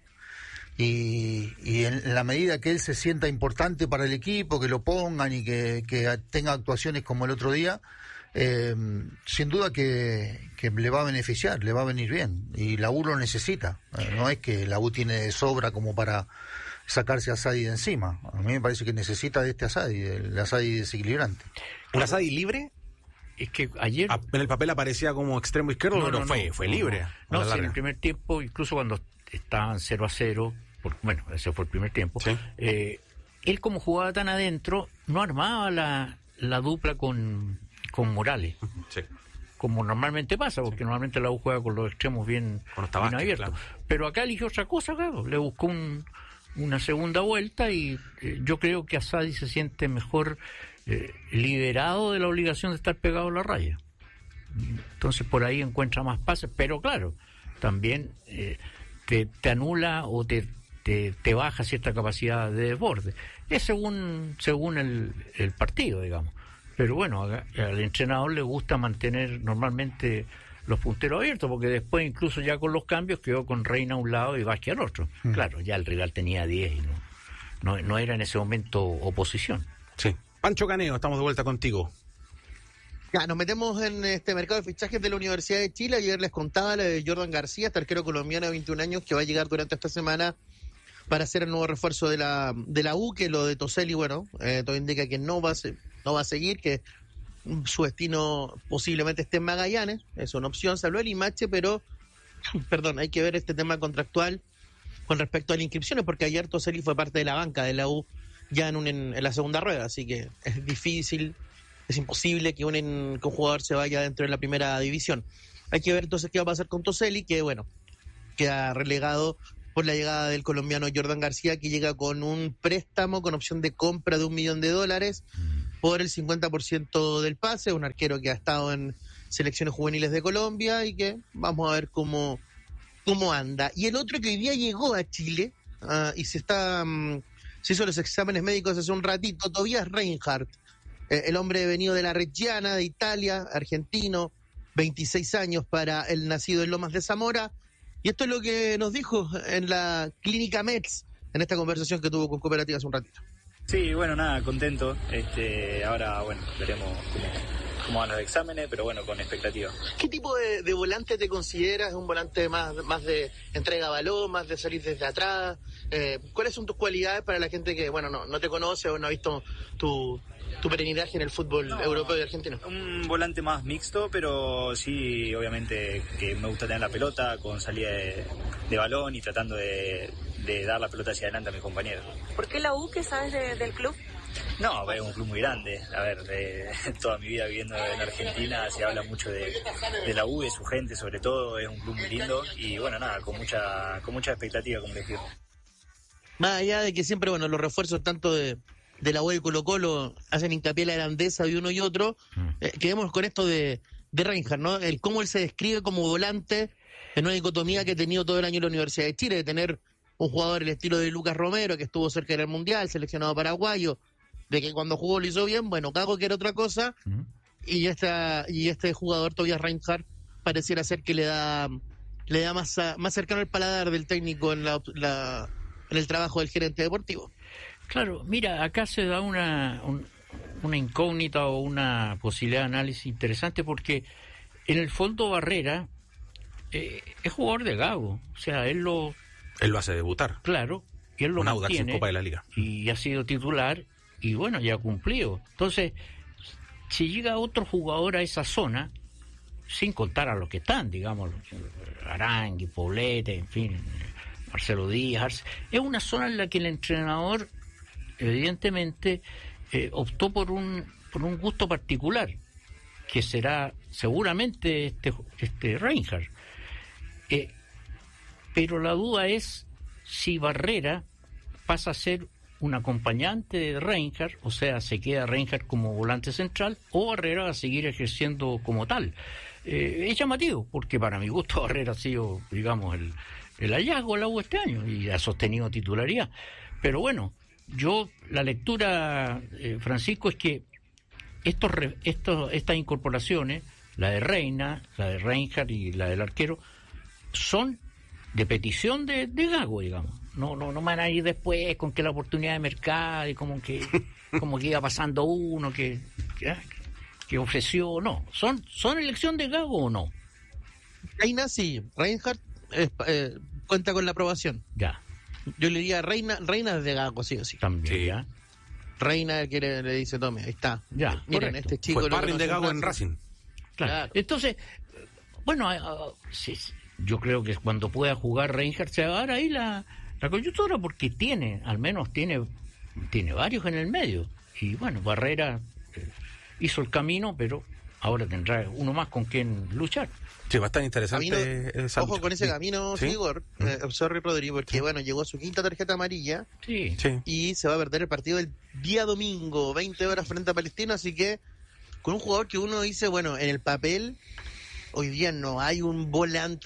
Y, y en la medida que él se sienta importante para el equipo, que lo pongan y que, que tenga actuaciones como el otro día, eh, sin duda que, que le va a beneficiar, le va a venir bien. Y la U lo necesita. Eh, no es que la U tiene de sobra como para sacarse a Asadi de encima. A mí me parece que necesita de este Asadi, del Asadi desequilibrante. ¿Un Asadi libre? Es que ayer... Ah, en el papel aparecía como extremo izquierdo, no, pero no, fue, no, fue no, libre. No, no sí, en el primer tiempo, incluso cuando estaban cero a cero, por, bueno, ese fue el primer tiempo, sí. eh, él como jugaba tan adentro, no armaba la, la dupla con, con Morales. Sí. Como normalmente pasa, porque sí. normalmente la U juega con los extremos bien, bien abiertos. Claro. Pero acá eligió otra cosa, claro. Le buscó un... una segunda vuelta y eh, yo creo que Asadi se siente mejor eh, liberado de la obligación de estar pegado a la raya. Entonces por ahí encuentra más pases, pero claro, también eh, te, te anula o te, te, te baja cierta capacidad de desborde. Es según según el, el partido, digamos. Pero bueno, a, al entrenador le gusta mantener normalmente los punteros abiertos, porque después incluso ya con los cambios quedó con Reina a un lado y Vázquez al otro. Mm. Claro, ya el rival tenía diez y no, no, no era en ese momento oposición. Sí. Pancho Caneo, estamos de vuelta contigo. Ya, nos metemos en este mercado de fichajes de la Universidad de Chile. Ayer les contaba la de Jordan García, este arquero colombiano de veintiún años que va a llegar durante esta semana para ser el nuevo refuerzo de la de la U, que lo de Toselli, bueno, eh, todo indica que no va a, se, no va a seguir, que su destino posiblemente esté en Magallanes, es una opción, se habló de Limache, pero, perdón, hay que ver este tema contractual con respecto a las inscripciones, porque ayer Toselli fue parte de la banca de la U ya en, un, en, en la segunda rueda, así que es difícil, es imposible que un, en, que un jugador se vaya dentro de la primera división. Hay que ver entonces qué va a pasar con Toselli, que bueno, queda relegado por la llegada del colombiano Jordan García, que llega con un préstamo con opción de compra de un millón de dólares por el cincuenta por ciento del pase, un arquero que ha estado en selecciones juveniles de Colombia y que vamos a ver cómo, cómo anda. Y el otro que hoy día llegó a Chile uh, y se está um, se hizo los exámenes médicos hace un ratito, Tobias Reinhardt, eh, el hombre venido de la Reggiana, de Italia, argentino, veintiséis años para el nacido en Lomas de Zamora. Y esto es lo que nos dijo en la Clínica Metz, en esta conversación que tuvo con Cooperativa hace un ratito. Sí, bueno, nada, contento. Este, ahora, bueno, veremos cómo, cómo van los exámenes, pero bueno, con expectativa. ¿Qué tipo de, de volante te consideras? ¿Un volante más, más de entrega balón, más de salir desde atrás? Eh, ¿Cuáles son tus cualidades para la gente que, bueno, no, no te conoce o no ha visto tu... tu peregrinaje en el fútbol no, europeo y argentino? Un volante más mixto, pero sí, obviamente que me gusta tener la pelota con salida de, de balón y tratando de, de dar la pelota hacia adelante a mis compañeros. ¿Por qué la U? ¿Qué sabes de, del club? No, es un club muy grande. A ver, de, toda mi vida viviendo en Argentina se habla mucho de, de la U, de su gente sobre todo, es un club muy lindo y bueno, nada, con mucha, con mucha expectativa, como les digo. Más allá de que siempre, bueno, los refuerzos tanto de de la U y Colo Colo hacen hincapié en la grandeza de uno y otro, eh, quedemos con esto de, de Reinhardt, ¿no? El cómo él se describe como volante en una dicotomía que ha tenido todo el año en la Universidad de Chile, de tener un jugador el estilo de Lucas Romero, que estuvo cerca del Mundial, seleccionado paraguayo, de que cuando jugó lo hizo bien, bueno, Cago que era otra cosa, uh-huh. y esta y este jugador, Tobias Reinhardt, pareciera ser que le da le da más, a, más cercano al paladar del técnico en, la, la, en el trabajo del gerente deportivo. Claro, mira, acá se da una, un, una incógnita o una posibilidad de análisis interesante porque en el fondo Barrera eh, es jugador de Gago, o sea, él lo... Él lo hace debutar. Claro, y él lo un mantiene en Copa de la Liga. Y ha sido titular y bueno, ya ha cumplido. Entonces, si llega otro jugador a esa zona, sin contar a los que están, digamos, Arangui, Poblete, en fin, Marcelo Díaz, es una zona en la que el entrenador evidentemente eh, optó por un por un gusto particular que será seguramente este este Reinhardt eh, pero la duda es si Barrera pasa a ser un acompañante de Reinhardt, o sea, se queda Reinhardt como volante central o Barrera va a seguir ejerciendo como tal. Eh, es llamativo porque para mi gusto Barrera ha sido, digamos, el, el hallazgo de la U este año y ha sostenido titularidad, pero bueno, yo, la lectura, eh, Francisco, es que estos, estos, estas incorporaciones, la de Reina, la de Reinhardt y la del arquero, son de petición de, de Gago, digamos. No, no, no van a ir después con que la oportunidad de mercado y como que, como que iba pasando uno que, que, que ofreció, no. ¿Son, son elección de Gago o no? Reina sí, Reinhardt eh, eh, cuenta con la aprobación. Ya. Yo le diría Reina, Reina de Gago, sí o sí. También, sí. Ya. Reina que le, le dice, tome, ahí está. Ya, miren, correcto. este chico... Fue sparring de Gago en Racing. Claro. Claro. Entonces, bueno, uh, sí, yo creo que cuando pueda jugar Reinhardt se va a dar ahí la, la coyuntura porque tiene, al menos tiene, tiene varios en el medio. Y bueno, Barrera eh, hizo el camino, pero ahora tendrá uno más con quien luchar. Sí, va a estar interesante. Camino, esa ojo lucha. Con ese camino, ¿sí? Igor, ¿Mm? eh, sorry, Rodrigo, porque sí. bueno, llegó a su quinta tarjeta amarilla sí. y se va a perder el partido el día domingo, veinte horas frente a Palestino, así que con un jugador que uno dice, bueno, en el papel, hoy día no hay un volante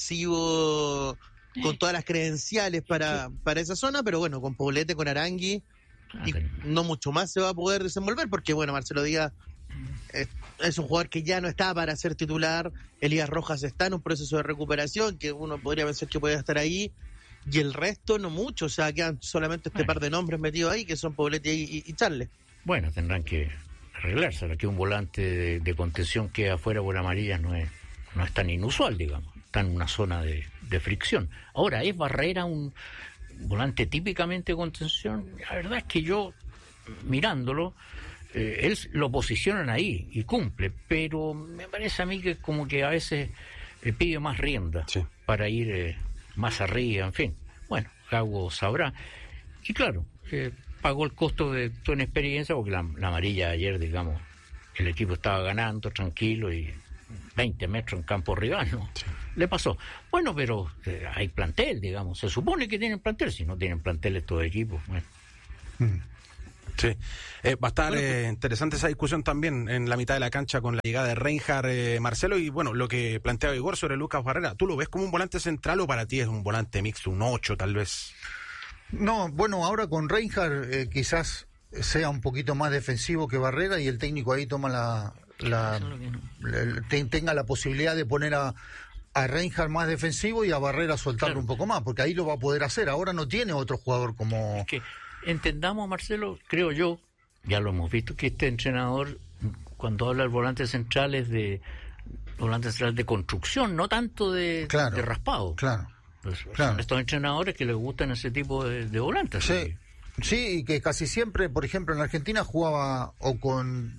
defensivo con todas las credenciales para, para esa zona, pero bueno, con Poblete, con Arangui, ah, y no mucho más se va a poder desenvolver, porque bueno, Marcelo Díaz es, es un jugador que ya no está para ser titular, Elías Rojas está en un proceso de recuperación, que uno podría pensar que puede estar ahí, y el resto no mucho, o sea, quedan solamente este bueno. par de nombres metidos ahí, que son Poblete y, y, y Charles. Bueno, tendrán que arreglársela, que un volante de, de contención que afuera por amarillas no es, no es tan inusual, digamos, está en una zona de, de fricción. Ahora, ¿es Barrera un volante típicamente de contención? La verdad es que yo, mirándolo, eh, él lo posicionan ahí y cumple, pero me parece a mí que como que a veces eh, pide más rienda sí. para ir eh, más arriba, en fin. Bueno, Gago sabrá. Y claro, eh, pagó el costo de toda una experiencia, porque la, la amarilla ayer, digamos, el equipo estaba ganando tranquilo y veinte metros en campo rival, ¿no? Sí. Le pasó. Bueno, pero eh, hay plantel, digamos. Se supone que tienen plantel. Si no tienen plantel estos equipos, bueno. Mm. Sí, eh, va a estar bueno, eh, interesante esa discusión también en la mitad de la cancha con la llegada de Reinhard, eh, Marcelo, y bueno, lo que planteaba Igor sobre Lucas Barrera. ¿Tú lo ves como un volante central o para ti es un volante mixto, un ocho tal vez? No, bueno, ahora con Reinhard eh, quizás sea un poquito más defensivo que Barrera y el técnico ahí toma la, la, la te, tenga la posibilidad de poner a, a Reinhard más defensivo y a Barrera soltarlo claro. un poco más, porque ahí lo va a poder hacer. Ahora no tiene otro jugador como... Es que entendamos, Marcelo, creo yo, ya lo hemos visto, que este entrenador, cuando habla de volantes centrales, de volantes centrales de construcción, no tanto de, claro, de raspado. Claro, pues, claro. Son estos entrenadores que les gustan ese tipo de, de volantes. Sí, ¿sí? Sí, y que casi siempre, por ejemplo, en Argentina jugaba o con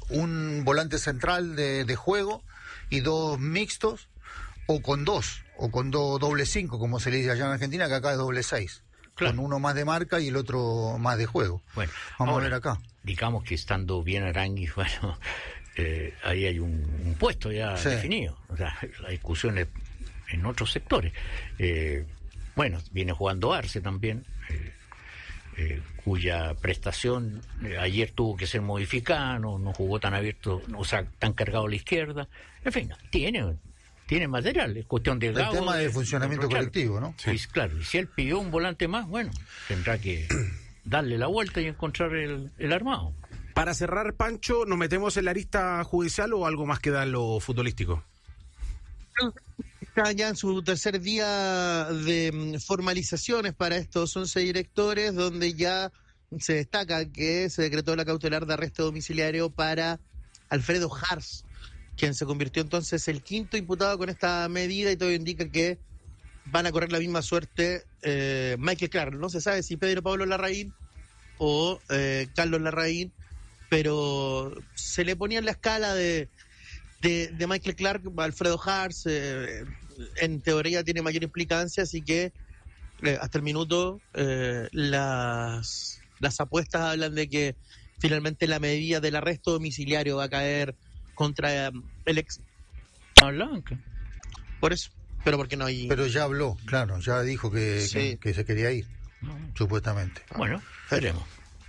un volante central de, de juego y dos mixtos, o con dos, o con dos doble cinco, como se le dice allá en Argentina, que acá es doble seis. Claro. Con uno más de marca y el otro más de juego. Bueno, vamos ahora, a ver acá. Digamos que estando bien Aranguis, bueno, eh, ahí hay un, un puesto ya sí. definido. O sea, la discusión es en otros sectores. Eh, bueno, viene jugando Arce también, eh, eh, cuya prestación eh, ayer tuvo que ser modificada, no, no jugó tan abierto, o sea, tan cargado a la izquierda. En fin, tiene... Tiene material, es cuestión de Gago. El tema de, de funcionamiento de colectivo, ¿no? Sí. Y, claro, y si él pidió un volante más, bueno, tendrá que darle la vuelta y encontrar el, el armado. Para cerrar, Pancho, ¿nos metemos en la arista judicial o algo más queda en lo futbolístico? Está ya en su tercer día de formalizaciones para estos once directores, donde ya se destaca que se decretó la cautelar de arresto domiciliario para Alfredo Harz, quien se convirtió entonces el quinto imputado con esta medida, y todo indica que van a correr la misma suerte eh, Michael Clark. No se sabe si Pedro Pablo Larraín o eh, Carlos Larraín, pero se le ponía en la escala de, de, de Michael Clark, Alfredo Harz, eh, en teoría tiene mayor implicancia, así que eh, hasta el minuto eh, las, las apuestas hablan de que finalmente la medida del arresto domiciliario va a caer contra um, el ex Blanca. Por eso, pero porque no hay... Pero ya habló, claro, ya dijo que, sí. que, que se quería ir, no. supuestamente. Bueno, veremos.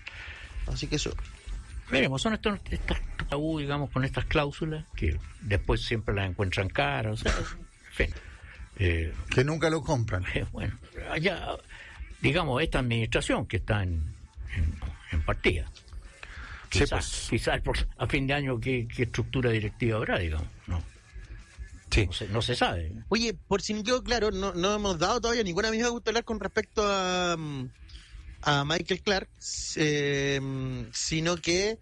Así que eso. Veremos, son estos, estas tabú, digamos, con estas cláusulas, que después siempre las encuentran caras, o sea, en fin. Eh, que nunca lo compran. Eh, bueno, allá, digamos, esta administración que está en, en, en partida. Quizás, sí, pues. quizás por, a fin de año qué, qué estructura directiva habrá, digamos, ¿no? Sí. No se, no se sabe. Oye, por si me quedó claro, no, no hemos dado todavía ninguna medida cautelar con respecto a, a Michael Clark, eh, sino que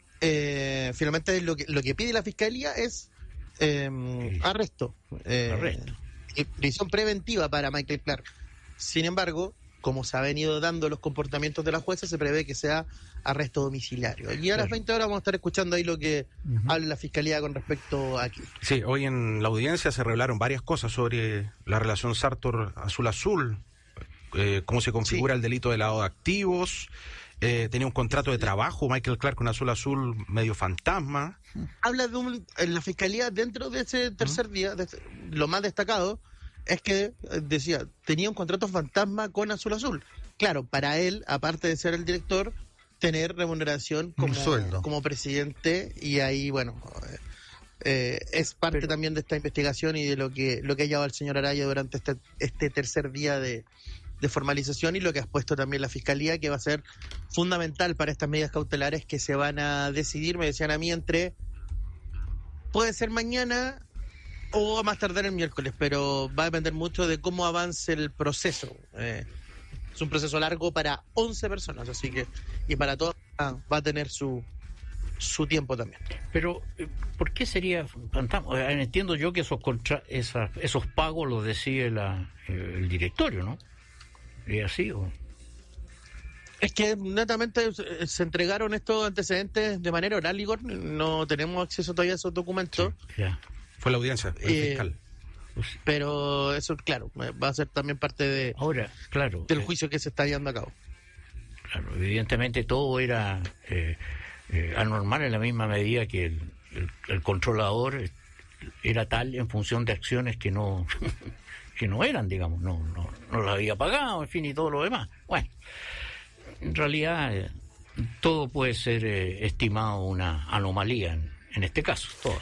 eh, finalmente lo que lo que pide la Fiscalía es eh, sí. arresto. Eh, arresto. Y prisión preventiva para Michael Clark. Sin embargo, como se ha venido dando los comportamientos de la jueza, se prevé que sea arresto domiciliario. Y a las veinte horas vamos a estar escuchando ahí lo que uh-huh. habla la Fiscalía con respecto a aquí. Sí, hoy en la audiencia se revelaron varias cosas sobre la relación Sartor-Azul-Azul, eh, cómo se configura sí. el delito de lavado de activos, eh, tenía un contrato de trabajo, Michael Clark con Azul Azul medio fantasma. Habla de un, en la Fiscalía, dentro de ese tercer uh-huh. día, de, lo más destacado es que, decía, tenía un contrato fantasma con Azul Azul. Claro, para él, aparte de ser el director, tener remuneración como, sueldo. como presidente, y ahí, bueno, eh, es parte Pero, también de esta investigación y de lo que lo que ha llevado el señor Araya durante este, este tercer día de, de formalización, y lo que ha expuesto también la Fiscalía, que va a ser fundamental para estas medidas cautelares que se van a decidir, me decían a mí, entre, puede ser mañana o a más tardar el miércoles, pero va a depender mucho de cómo avance el proceso. Eh, es un proceso largo para once personas, así que, y para todos ah, va a tener su su tiempo también. Pero, ¿por qué sería fantasma? Entiendo yo que esos contra, esas, esos pagos los decide la, el directorio, ¿no? ¿Es así o...? Es que netamente se, se entregaron estos antecedentes de manera oral, Igor. No tenemos acceso todavía a esos documentos. Sí, ya. Fue la audiencia del Eh, fiscal. Pero eso, claro, va a ser también parte de Ahora, claro. del eh, juicio que se está llevando a cabo. Claro, evidentemente todo era eh, eh, anormal en la misma medida que el, el, el controlador era tal en función de acciones que no que no eran, digamos, no no no las había pagado, en fin, y todo lo demás. Bueno, en realidad eh, todo puede ser eh, estimado una anomalía en, en este caso, todo.